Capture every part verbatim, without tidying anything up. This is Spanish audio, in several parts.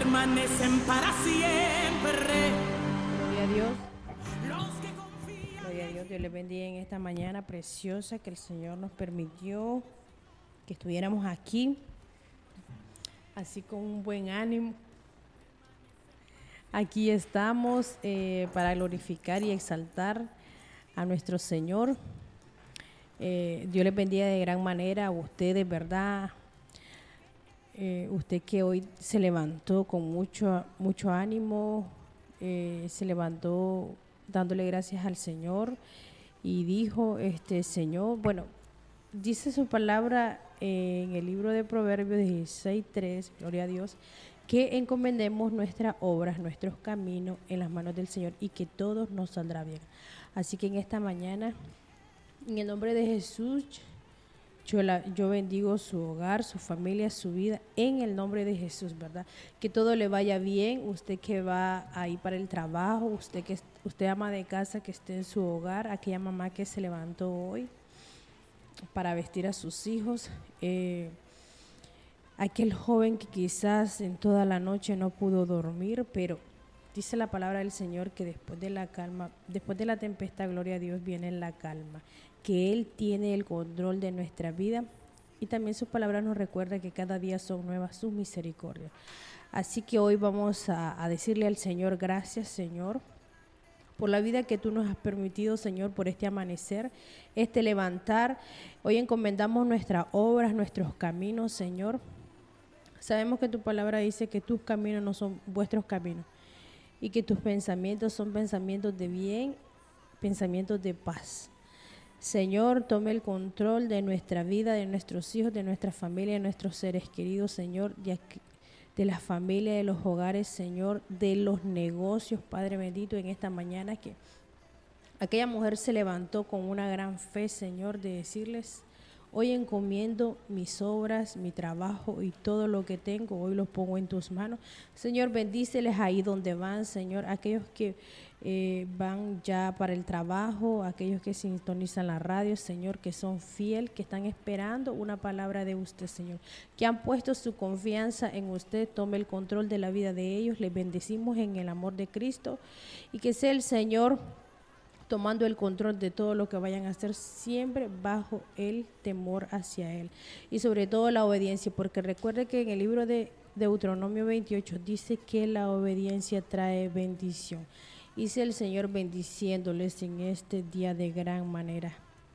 permanecen para siempre. Gloria a Dios. Gloria a Dios. Dios les bendiga en esta mañana preciosa que el Señor nos permitió que estuviéramos aquí, así con un buen ánimo. Aquí estamos eh, para glorificar y exaltar a nuestro Señor. Eh, Dios les bendiga de gran manera a ustedes, ¿verdad? Eh, usted que hoy se levantó con mucho, mucho ánimo, eh, se levantó dándole gracias al Señor y dijo, este Señor, bueno, dice su palabra eh, en el libro de Proverbios dieciséis tres, gloria a Dios, que encomendemos nuestras obras, nuestros caminos en las manos del Señor y que todo nos saldrá bien. Así que en esta mañana, en el nombre de Jesús, yo, la, yo bendigo su hogar, su familia, su vida, en el nombre de Jesús, ¿verdad? Que todo le vaya bien, usted que va ahí para el trabajo, usted que usted ama de casa, que esté en su hogar, aquella mamá que se levantó hoy para vestir a sus hijos, eh, aquel joven que quizás en toda la noche no pudo dormir, pero dice la palabra del Señor que después de la calma, después de la tempestad, gloria a Dios, viene la calma, que Él tiene el control de nuestra vida y también su palabra nos recuerda que cada día son nuevas sus misericordias. Así que hoy vamos a, a decirle al Señor, gracias Señor, por la vida que tú nos has permitido, Señor, por este amanecer, este levantar. Hoy encomendamos nuestras obras, nuestros caminos, Señor. Sabemos que tu palabra dice que tus caminos no son vuestros caminos y que tus pensamientos son pensamientos de bien, pensamientos de paz. Señor, tome el control de nuestra vida, de nuestros hijos, de nuestra familia, de nuestros seres queridos, Señor, de, aquí, de la familia, de los hogares, Señor, de los negocios, Padre bendito, en esta mañana que aquella mujer se levantó con una gran fe, Señor, de decirles, hoy encomiendo mis obras, mi trabajo y todo lo que tengo, hoy los pongo en tus manos. Señor, bendíceles ahí donde van, Señor, aquellos que eh, van ya para el trabajo, aquellos que sintonizan la radio, Señor, que son fieles, que están esperando una palabra de usted, Señor, que han puesto su confianza en usted, tome el control de la vida de ellos, les bendecimos en el amor de Cristo y que sea el Señor tomando el control de todo lo que vayan a hacer, siempre bajo el temor hacia Él y sobre todo la obediencia, porque recuerde que en el libro de Deuteronomio veintiocho dice que la obediencia trae bendición. Y sea el Señor bendiciéndoles en este día de gran manera.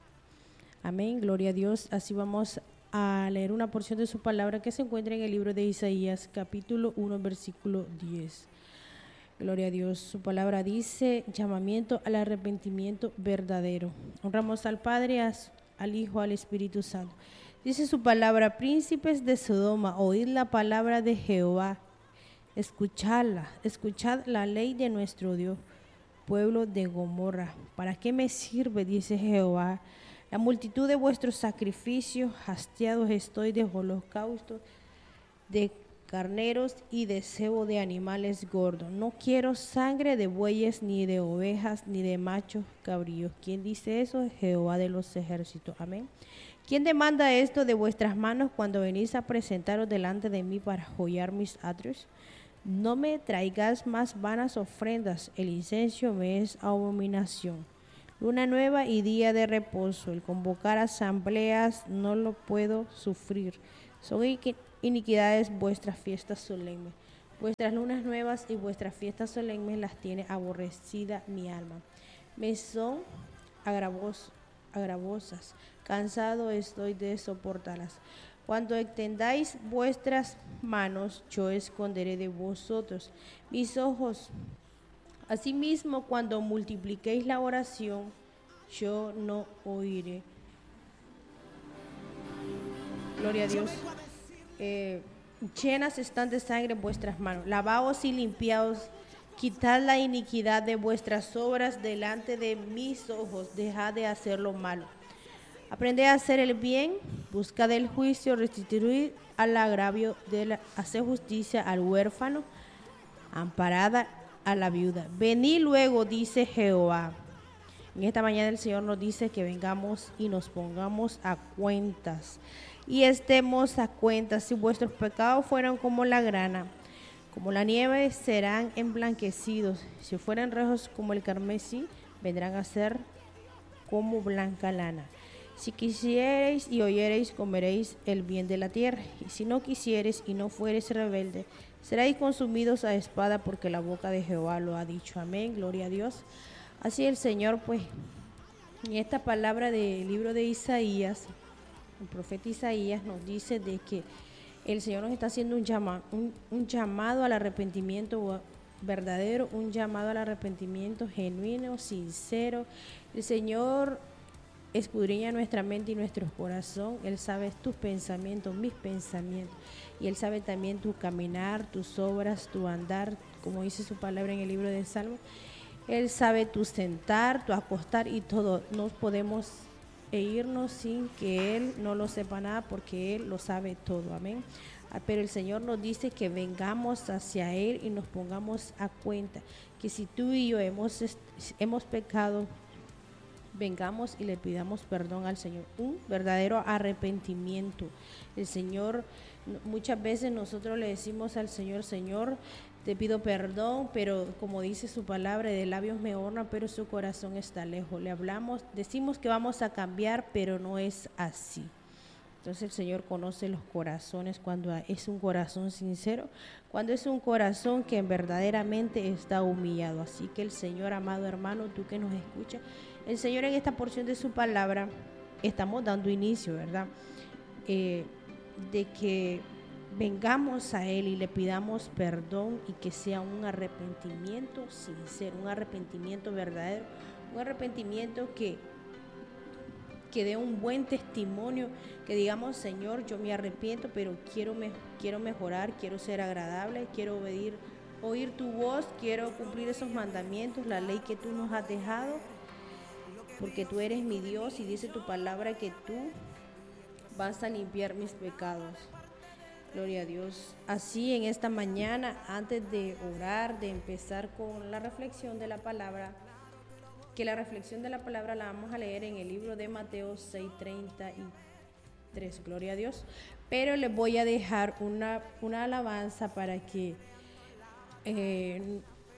Amén, gloria a Dios. Así vamos a leer una porción de su palabra que se encuentra en el libro de Isaías, capítulo uno, versículo diez. Gloria a Dios. Su palabra dice, llamamiento al arrepentimiento verdadero. Honramos al Padre, al Hijo, al Espíritu Santo. Dice su palabra, príncipes de Sodoma, oíd la palabra de Jehová, escuchadla, escuchad la ley de nuestro Dios, pueblo de Gomorra. ¿Para qué me sirve, dice Jehová, la multitud de vuestros sacrificios? Hastiados estoy de holocaustos, de carneros y de cebo de animales gordos. No quiero sangre de bueyes, ni de ovejas, ni de machos cabríos. ¿Quién dice eso? Jehová de los ejércitos. Amén. ¿Quién demanda esto de vuestras manos cuando venís a presentaros delante de mí para hollar mis atrios? No me traigas más vanas ofrendas, el incenso me es abominación. Luna nueva y día de reposo, el convocar asambleas no lo puedo sufrir. Son iniquidades vuestras fiestas solemnes. Vuestras lunas nuevas y vuestras fiestas solemnes las tiene aborrecida mi alma. Me son agravos, agravosas, cansado estoy de soportarlas. Cuando extendáis vuestras manos, yo esconderé de vosotros mis ojos. Asimismo, cuando multipliquéis la oración, yo no oiré. Gloria a Dios. Eh, llenas están de sangre vuestras manos. Lavaos y limpiaos. Quitad la iniquidad de vuestras obras delante de mis ojos. Dejad de hacer lo malo. Aprended a hacer el bien. Buscad el juicio. Restituid al agravio. De la, hacer justicia al huérfano. Amparada a la viuda. Venid luego, dice Jehová. En esta mañana el Señor nos dice que vengamos y nos pongamos a cuentas. Y estemos a cuentas. Si vuestros pecados fueran como la grana, Como la nieve serán emblanquecidos, si fueren rojos como el carmesí, vendrán a ser como blanca lana. Si quisiereis y oyereis, comeréis el bien de la tierra. Y si no quisiereis y no fuereis rebelde, seréis consumidos a espada, porque la boca de Jehová lo ha dicho. Amén, gloria a Dios. Así el Señor, pues, en esta palabra del libro de Isaías, el profeta Isaías nos dice de que el Señor nos está haciendo un, llama, un, un llamado al arrepentimiento verdadero, un llamado al arrepentimiento genuino, sincero. El Señor escudriña nuestra mente y nuestro corazón. Él sabe tus pensamientos, mis pensamientos. Y Él sabe también tu caminar, tus obras, tu andar, como dice su palabra en el libro de Salmos. Él sabe tu sentar, tu acostar y todo. No podemos irnos sin que Él no lo sepa nada, porque Él lo sabe todo. Amén. Pero el Señor nos dice que vengamos hacia Él y nos pongamos a cuenta que si tú y yo hemos, hemos pecado, vengamos y le pidamos perdón al Señor, un verdadero arrepentimiento. El Señor, muchas veces nosotros le decimos al Señor, Señor, te pido perdón, pero como dice su palabra, de labios me honra, pero su corazón está lejos. Le hablamos, decimos que vamos a cambiar, pero no es así. Entonces el Señor conoce los corazones, cuando es un corazón sincero, cuando es un corazón que verdaderamente está humillado. Así que el Señor, amado hermano, tú que nos escuchas, el Señor en esta porción de su palabra, estamos dando inicio, ¿verdad? Eh, de que vengamos a Él y le pidamos perdón, y que sea un arrepentimiento sincero, un arrepentimiento verdadero, un arrepentimiento que que dé un buen testimonio, que digamos, Señor, yo me arrepiento, pero quiero, me, quiero mejorar, quiero ser agradable, quiero oír, oír tu voz, quiero cumplir esos mandamientos, la ley que tú nos has dejado, porque tú eres mi Dios y dice tu palabra que tú vas a limpiar mis pecados. Gloria a Dios. Así en esta mañana, antes de orar, de empezar con la reflexión de la palabra, que la reflexión de la palabra la vamos a leer en el libro de Mateo seis treinta y tres, gloria a Dios. Pero les voy a dejar una, una alabanza para que eh,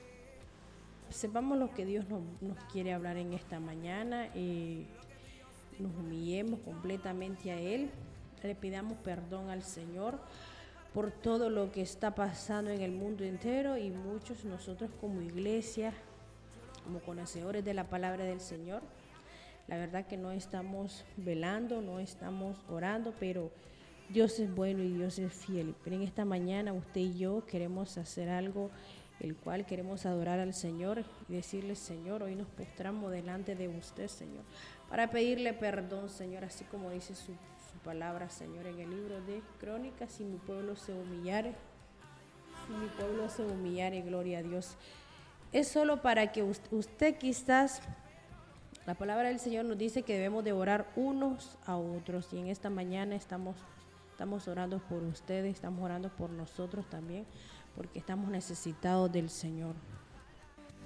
sepamos lo que Dios nos, nos quiere hablar en esta mañana, y nos humillemos completamente a Él, le pidamos perdón al Señor por todo lo que está pasando en el mundo entero, y muchos nosotros como iglesia, como conocedores de la palabra del Señor, la verdad que no estamos velando, no estamos orando, pero Dios es bueno y Dios es fiel. Pero en esta mañana usted y yo queremos hacer algo, el cual queremos adorar al Señor y decirle, Señor, hoy nos postramos delante de usted, Señor, para pedirle perdón, Señor, así como dice su, su palabra, Señor, en el libro de Crónicas: si mi pueblo se humillare, si mi pueblo se humillare, gloria a Dios. Es solo para que usted, quizás, la palabra del Señor nos dice que debemos de orar unos a otros, y en esta mañana estamos, estamos orando por ustedes, estamos orando por nosotros también, porque estamos necesitados del Señor.